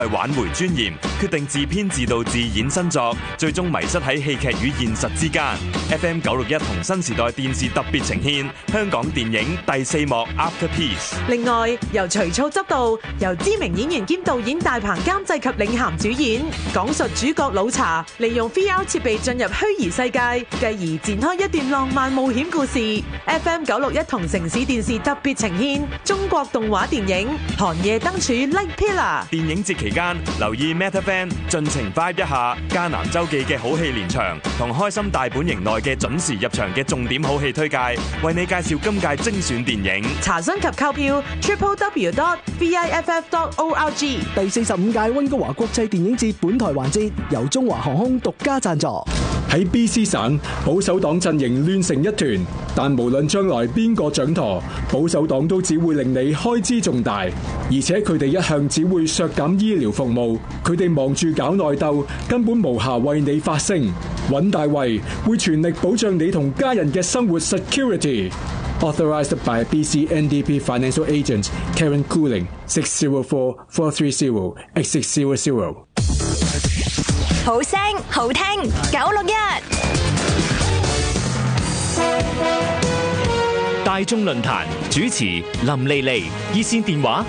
為挽回尊嚴，決定自編自導自演新作，最終迷失喺戲劇與現實之間。FM 961同新時代電視特別呈獻香港電影第4幕 Afterpiece。 另外，由徐操執導，由知名演員兼導演大鵬監製及領銜主演，講述主角老查利用 VR 設備進入虛擬世界，繼而展開一段浪漫冒險故事。FM 961同城市電視特別呈獻中國動畫電影《寒夜燈柱 Light Pillar》。 電影節期間，留意 MetaFan 盡情 vibe 一下迦南周記嘅好戲連場，同開心大本營內嘅準時入場嘅重點好戲推介，為你介紹今屆精選電影。 查詢及購票 www.viff.org。 第45屆溫哥華國際電影節本台環節由中華航空獨家贊助。 喺 BC 省，保守黨陣營亂成一團，但無論將來邊個掌舵，保守黨都只會令你開支重大，而且佢哋一向只會削減醫療服務，佢哋忙住搞內鬥，根本無暇為你發聲。尹大衛會全力保障你同家人嘅生活 security。Authorized by BC NDP Financial Agent Karen Cooling 604-430-8600。 好聲好聽961。 大眾論壇主持林莉莉，熱線電話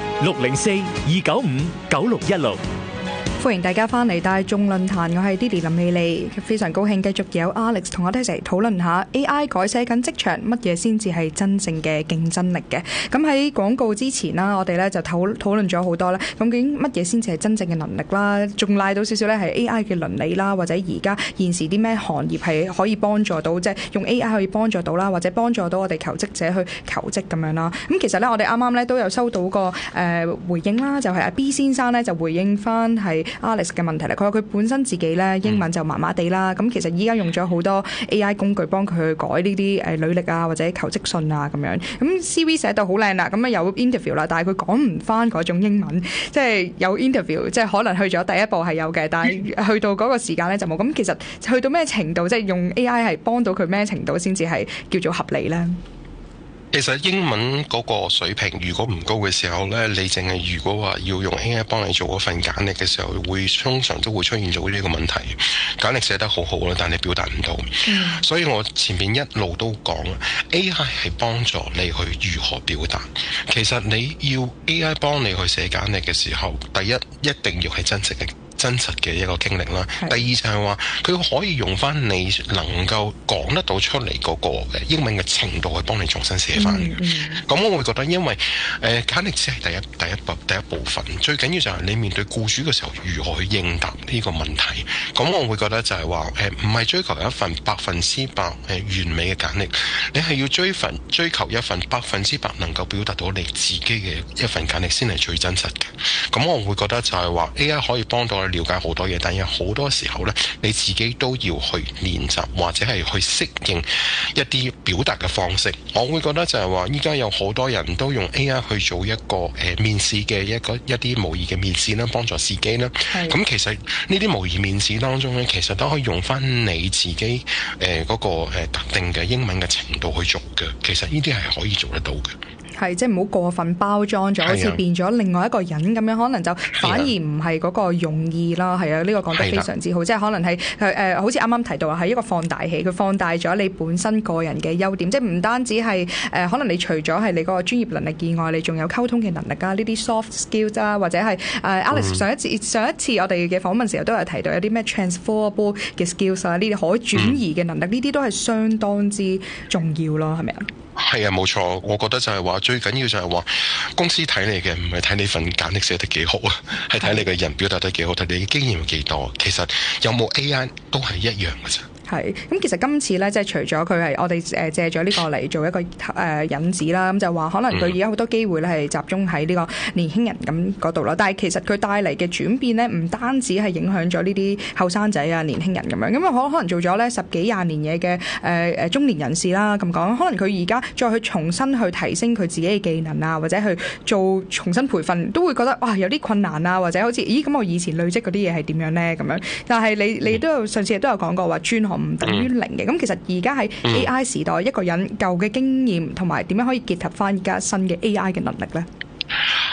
604-295-9616。 歡迎大家翻嚟大眾論壇，我係 Didi 林莉莉，非常高興繼續有 Alex 同我哋一齊討論下 AI 改寫緊職場，乜嘢先至係真正嘅競爭力嘅。咁喺廣告之前啦，我哋咧就討論咗好多啦。咁究竟乜嘢先至係真正嘅能力啦？仲賴到少少咧係 AI 嘅倫理啦，或者而家現時啲咩行業係可以幫助到，即係用 AI 可以幫助到啦，或者幫助到我哋求職者去求職咁樣啦。咁其實咧我哋啱啱咧都有收到個回應啦，就係阿 B 先生咧就回應翻係Alex 嘅問題啦，佢話佢本身自己咧英文就麻麻地啦，咁其實依家用咗好多 AI 工具幫佢去改呢啲履歷啊或者求職信啊咁樣，咁 CV 寫到好靚啦，咁啊有 interview 啦，但係佢講唔翻嗰種英文，即係有 interview， 即係可能去咗第一步係有嘅，但係去到嗰個時間咧就冇。咁其實去到咩程度，即係用 AI 係幫到佢咩程度先至係叫做合理咧？ 其實英文嗰個水平如果唔高嘅時候呢，你淨係如果話要用 AI 幫你做嗰份簡歷嘅時候，通常都會出現咗呢個問題。簡歷寫得好好啦，但你表達唔到。所以我前面一路都講 AI 係幫助你去如何表達。其實你要 AI 幫你去寫簡歷嘅時候，第一一定要係真實嘅一個經歷啦。第二就係話佢可以用翻你能夠講得到出嚟嗰個英文嘅程度去幫你重新寫翻嘅。咁我會覺得，因為簡歷只係第一部分，最緊要就係你面對僱主嘅時候如何去應答呢個問題。咁我會覺得就係話唔係追求一份100%完美嘅簡歷，你係要追求一份100%能夠表達到你自己嘅一份簡歷先係最真實嘅。咁我會覺得就係話 AI 可以幫到你了解好多嘢，但係好多時候呢，你自己都要去練習或者係去適應一啲表達嘅方式。我會覺得就係話依家有好多人都用 AI 去做一個面試嘅一啲模擬嘅面試啦，幫助自己啦。咁其實呢啲模擬面試當中呢，其實都可以用翻你自己嗰個特定嘅英文嘅程度去做嘅。其實呢啲係可以做得到嘅。 係，即係唔好過分包裝咗，好似變咗另外一個人咁樣，可能就反而唔係嗰個用意啦。係啊，呢個講得非常之好，即係可能係好似啱啱提到話係一個放大器，佢放大咗你本身個人嘅優點，即係唔單止係可能你除咗係你嗰個專業能力以外，你仲有溝通嘅能力啊，呢啲 soft skills 啊，或者係Alex 上一次我哋嘅訪問時候都有提到有啲咩 transferable 嘅 skills 啊，呢啲可轉移嘅能力，呢啲都係相當之重要咯，係咪啊？ 係啊，冇錯，我覺得就係話最緊要就係話公司睇你嘅唔係睇你份簡歷寫得幾好啊，係睇你嘅人表達得幾好，睇你嘅經驗有幾多。其實有冇 AI 都係一樣嘅啫。 係，咁其實今次咧，即係除咗佢係我哋借咗呢個嚟做一個引子啦，咁就話可能佢而家好多機會咧係集中喺呢個年輕人咁嗰度啦。但係其實佢帶嚟嘅轉變咧，唔單止係影響咗呢啲後生仔啊、年輕人咁樣，咁啊可能做咗咧10幾20年嘢嘅中年人士啦咁講，可能佢而家再去重新去提升佢自己嘅技能啊，或者去做重新培訓，都會覺得哇有啲困難啊，或者好似咦咁我以前累積嗰啲嘢係點樣咧咁樣。但係你都有上次都有講過話專項唔等於零嘅，咁其實而家係 AI 時代，一個人舊嘅經驗同埋點樣可以結合翻而家新嘅 AI 嘅能力咧？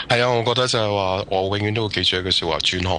係啊，我覺得就係話，我永遠都會記住一句說話：轉行